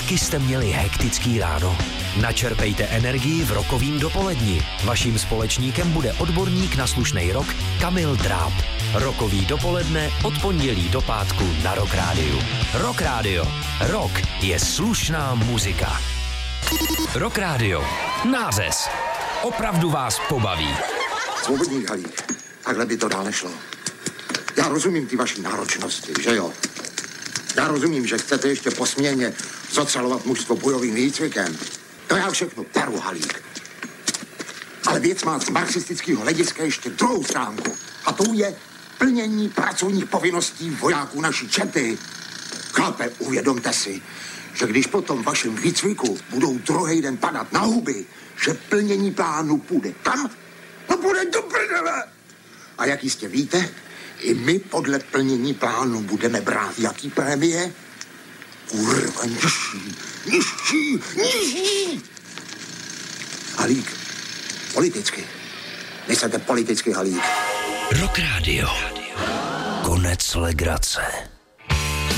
Taky jste měli hektický ráno? Načerpejte energii v Rockovým dopoledni. Vaším společníkem bude odborník na slušnej rock Kamil Dráb. Rockový dopoledne od pondělí do pátku na Rock Rádiu. Rock Rádio. Rock je slušná muzika. Rock Rádio. Nářez. Opravdu vás pobaví. Svobodník Halík, takhle by to dál nešlo. Já rozumím ty vaší náročnosti, že jo? Já rozumím, že chcete ještě po směně zocalovat mužstvo bojovým výcvikem. To já všechno beru, Halík. Ale věc má z marxistického hlediska ještě druhou stránku. A tou je plnění pracovních povinností vojáků naší čety. Chlape, uvědomte si, že když po tom vašem výcviku budou druhý den padat na huby, že plnění plánu půjde tam, no půjde do prdele. A jak jistě víte, i my podle plnění plánu budeme brát jaký prémie? Kurva, nižší. Halík, politicky. Myslete politicky, Halík. Rock Rádio. Konec legrace.